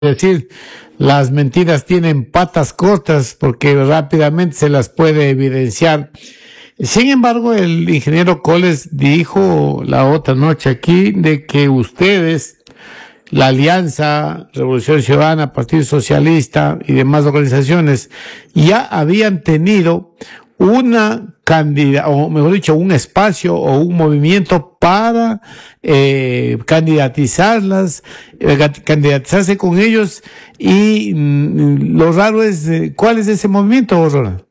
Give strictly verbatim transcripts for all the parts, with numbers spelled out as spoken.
decir, las mentiras tienen patas cortas porque rápidamente se las puede evidenciar. Sin embargo, el ingeniero Coles dijo la otra noche aquí de que ustedes, la Alianza, Revolución Ciudadana, Partido Socialista y demás organizaciones, ya habían tenido una candidata, o mejor dicho, un espacio o un movimiento para eh, candidatizarlas, eh, candidatizarse con ellos, y mm, lo raro es, eh, ¿cuál es ese movimiento, Ronald?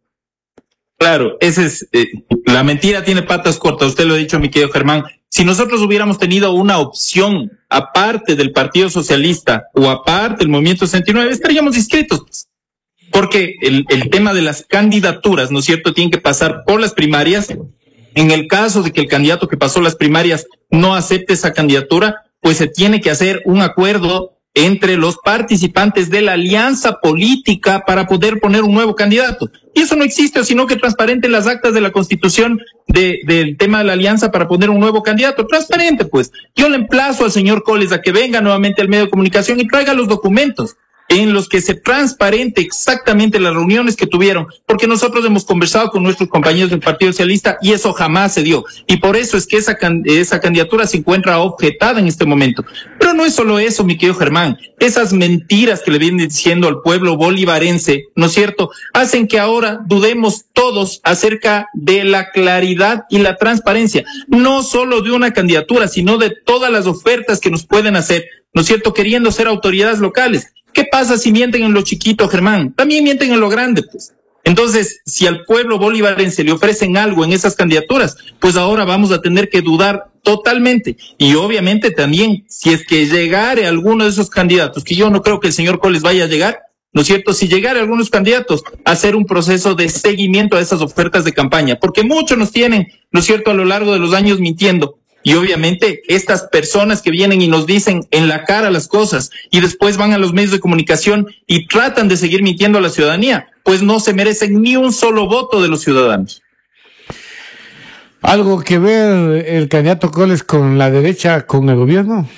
Claro, ese es, eh, la mentira tiene patas cortas, usted lo ha dicho, mi querido Germán. Si nosotros hubiéramos tenido una opción aparte del Partido Socialista o aparte del Movimiento sesenta y nueve, estaríamos inscritos. Porque el, el tema de las candidaturas, ¿no es cierto?, tienen que pasar por las primarias. En el caso de que el candidato que pasó las primarias no acepte esa candidatura, pues se tiene que hacer un acuerdo entre los participantes de la alianza política para poder poner un nuevo candidato. Y eso no existe, sino que transparente en las actas de la Constitución de, del tema de la alianza para poner un nuevo candidato. Transparente, pues. Yo le emplazo al señor Coles a que venga nuevamente al medio de comunicación y traiga los documentos en los que se transparente exactamente las reuniones que tuvieron, porque nosotros hemos conversado con nuestros compañeros del Partido Socialista y eso jamás se dio. Y por eso es que esa, esa candidatura se encuentra objetada en este momento. Pero no es solo eso, mi querido Germán. Esas mentiras que le vienen diciendo al pueblo bolivarense, ¿no es cierto?, hacen que ahora dudemos todos acerca de la claridad y la transparencia, no solo de una candidatura, sino de todas las ofertas que nos pueden hacer, ¿no es cierto?, queriendo ser autoridades locales. ¿Qué pasa si mienten en lo chiquito, Germán? También mienten en lo grande, pues. Entonces, si al pueblo bolivarense le ofrecen algo en esas candidaturas, pues ahora vamos a tener que dudar totalmente. Y obviamente también, si es que llegare alguno de esos candidatos, que yo no creo que el señor Coles vaya a llegar, ¿no es cierto?, si llegare algunos candidatos, a hacer un proceso de seguimiento a esas ofertas de campaña, porque muchos nos tienen, ¿no es cierto?, a lo largo de los años mintiendo. Y obviamente estas personas que vienen y nos dicen en la cara las cosas y después van a los medios de comunicación y tratan de seguir mintiendo a la ciudadanía, pues no se merecen ni un solo voto de los ciudadanos. ¿Algo que ver el candidato Coles con la derecha, con el gobierno?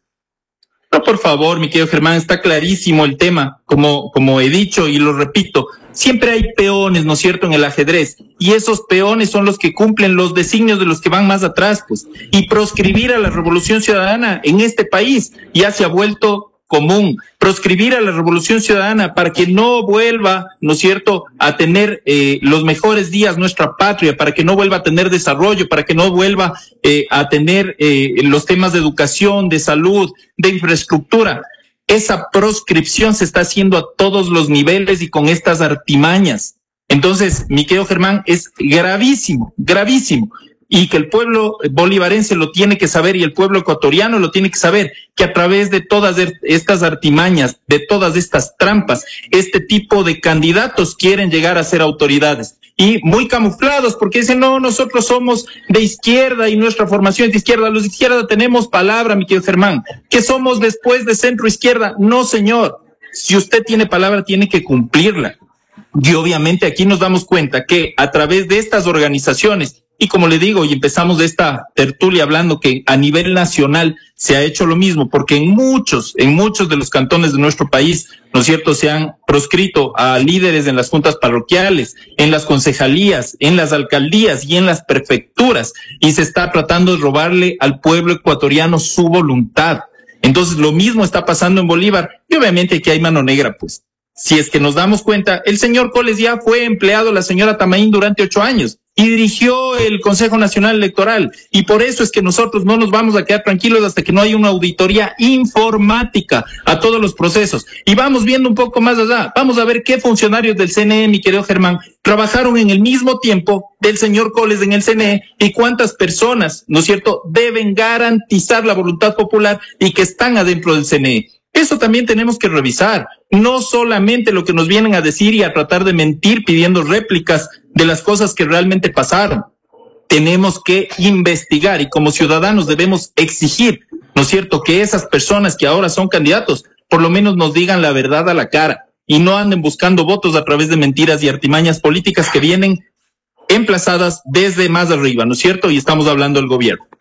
No, por favor, mi querido Germán, está clarísimo el tema. Como, como he dicho y lo repito, siempre hay peones, ¿no es cierto?, en el ajedrez. Y esos peones son los que cumplen los designios de los que van más atrás, pues. Y proscribir a la Revolución Ciudadana en este país ya se ha vuelto común. Proscribir a la Revolución Ciudadana para que no vuelva, ¿no es cierto?, a tener eh, los mejores días nuestra patria, para que no vuelva a tener desarrollo, para que no vuelva eh, a tener eh, los temas de educación, de salud, de infraestructura. Esa proscripción se está haciendo a todos los niveles y con estas artimañas. Entonces, mi querido Germán, es gravísimo, gravísimo. Y que el pueblo bolivarense lo tiene que saber y el pueblo ecuatoriano lo tiene que saber, que a través de todas estas artimañas, de todas estas trampas, este tipo de candidatos quieren llegar a ser autoridades. Y muy camuflados, porque dicen, no, nosotros somos de izquierda y nuestra formación es de izquierda. Los de izquierda tenemos palabra, mi querido Germán. ¿Que somos después de centro izquierda? No, señor. Si usted tiene palabra, tiene que cumplirla. Y obviamente aquí nos damos cuenta que a través de estas organizaciones, y como le digo, y empezamos de esta tertulia hablando que a nivel nacional se ha hecho lo mismo, porque en muchos, en muchos de los cantones de nuestro país, ¿no es cierto?, se han proscrito a líderes en las juntas parroquiales, en las concejalías, en las alcaldías y en las prefecturas, y se está tratando de robarle al pueblo ecuatoriano su voluntad. Entonces, lo mismo está pasando en Bolívar, y obviamente aquí hay mano negra, pues. Si es que nos damos cuenta, el señor Coles ya fue empleado de la señora Tamaín durante ocho años y dirigió el Consejo Nacional Electoral. Y por eso es que nosotros no nos vamos a quedar tranquilos hasta que no haya una auditoría informática a todos los procesos. Y vamos viendo un poco más allá. Vamos a ver qué funcionarios del C N E, mi querido Germán, trabajaron en el mismo tiempo del señor Coles en el C N E y cuántas personas, ¿no es cierto?, deben garantizar la voluntad popular y que están adentro del C N E. Eso también tenemos que revisar, no solamente lo que nos vienen a decir y a tratar de mentir pidiendo réplicas de las cosas que realmente pasaron. Tenemos que investigar y como ciudadanos debemos exigir, ¿no es cierto?, que esas personas que ahora son candidatos por lo menos nos digan la verdad a la cara y no anden buscando votos a través de mentiras y artimañas políticas que vienen emplazadas desde más arriba, ¿no es cierto? Y estamos hablando del gobierno.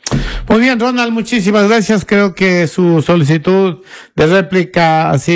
Muy bien, Ronald, muchísimas gracias. Creo que su solicitud de réplica ha sido